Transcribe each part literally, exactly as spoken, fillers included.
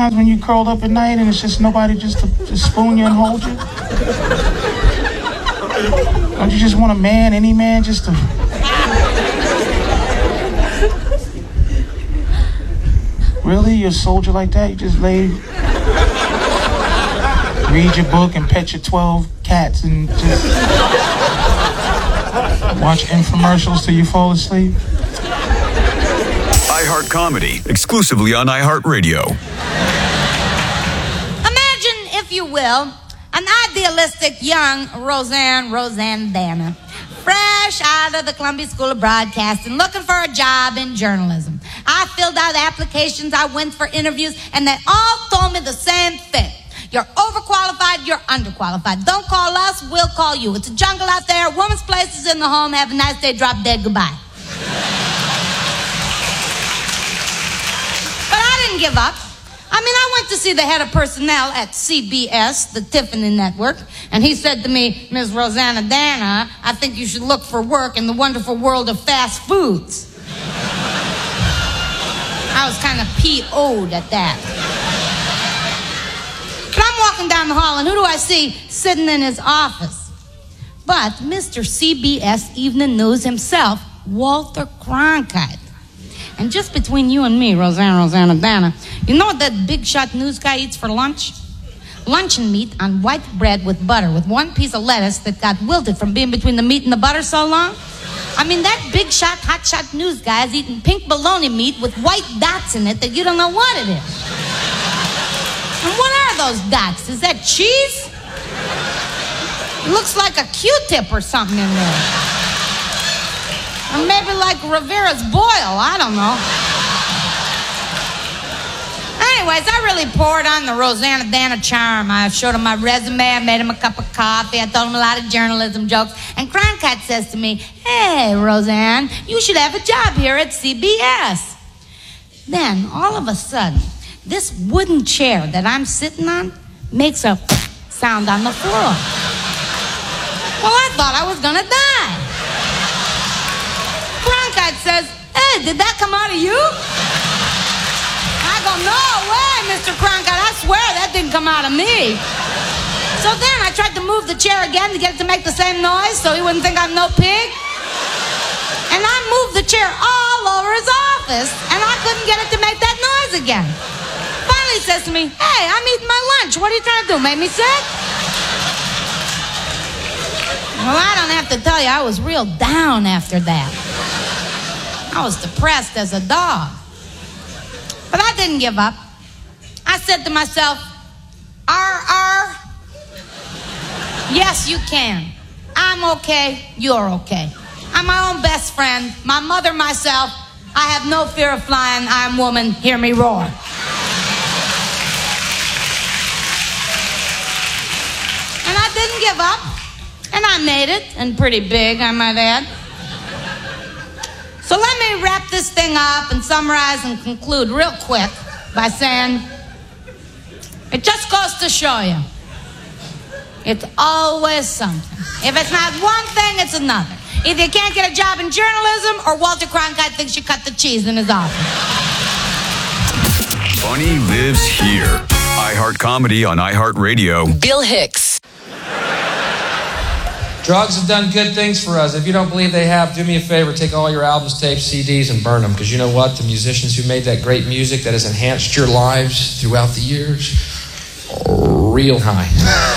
times when you curled up at night and it's just nobody just to, to spoon you and hold you? Don't you just want a man, any man, just to... Really? You're a soldier like that? You just lay... read your book and pet your twelve cats and just... watch infomercials till you fall asleep? iHeart Comedy, exclusively on iHeartRadio. Imagine, if you will, an idealistic young Roseanne Roseannadanna, fresh out of the Columbia School of Broadcasting, looking for a job in journalism. I filled out applications, I went for interviews, and they all told me the same thing. You're overqualified, you're underqualified. Don't call us, we'll call you. It's a jungle out there, woman's place is in the home, have a nice day, drop dead, goodbye. But I didn't give up. I mean, I went to see the head of personnel at C B S, the Tiffany Network, and he said to me, Miz Roseannadanna, I think you should look for work in the wonderful world of fast foods. I was kind of P O'd at that. But I'm walking down the hall, and who do I see sitting in his office? But Mister C B S Evening News himself, Walter Cronkite. And just between you and me, Roseanne Roseannadanna, you know what that big shot news guy eats for lunch? Luncheon meat on white bread with butter, with one piece of lettuce that got wilted from being between the meat and the butter so long. I mean, that big shot, hot shot news guy is eating pink bologna meat with white dots in it that you don't know what it is. And what are those dots? Is that cheese? It looks like a Q-tip or something in there. Or maybe like Rivera's boil, I don't know. Anyways, I really poured on the Roseannadanna charm. I showed him my resume, I made him a cup of coffee, I told him a lot of journalism jokes, and Cronkite says to me, hey, Roseanne, you should have a job here at C B S. Then, all of a sudden, this wooden chair that I'm sitting on makes a sound on the floor. Well, I thought I was gonna die. Cronkite says, hey, did that come out of you? I go, no way, Mister Cronkite, I swear that didn't come out of me. So then I tried to move the chair again to get it to make the same noise so he wouldn't think I'm no pig. And I moved the chair all over his office, and I couldn't get it to make that noise again. Finally he says to me, hey, I'm eating my lunch. What are you trying to do, make me sick? Well, I don't have to tell you, I was real down after that. I was depressed as a dog. But I didn't give up. I said to myself, R R, yes, you can. I'm okay, you're okay. I'm my own best friend, my mother, myself. I have no fear of flying. I'm woman, hear me roar. And I didn't give up. And I made it, and pretty big, I might add. So let me wrap this thing up and summarize and conclude real quick by saying, it just goes to show you, it's always something. If it's not one thing, it's another. Either you can't get a job in journalism, or Walter Cronkite thinks you cut the cheese in his office. Funny lives here. iHeart Comedy on iHeartRadio. Bill Hicks. Drugs have done good things for us. If you don't believe they have, do me a favor, take all your albums, tapes, C Ds, and burn them. Because you know what? The musicians who made that great music that has enhanced your lives throughout the years, real high.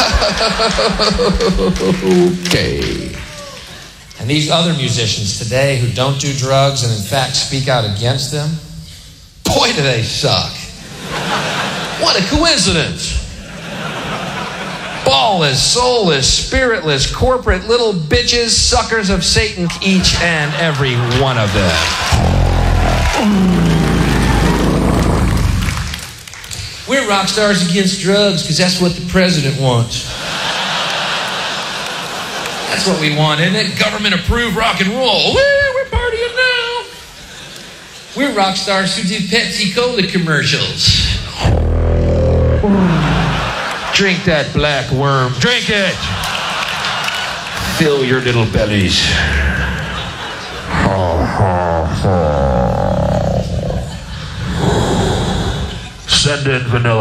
Okay. And these other musicians today who don't do drugs and in fact speak out against them, boy, do they suck. What a coincidence. Ballless, soulless, spiritless, corporate little bitches, suckers of Satan, each and every one of them. We're rock stars against drugs because that's what the president wants. That's what we want, isn't it? Government-approved rock and roll. Woo, we're partying now. We're rock stars who do Pepsi Cola commercials. Drink that black worm. Drink it. Fill your little bellies. Send in vanilla.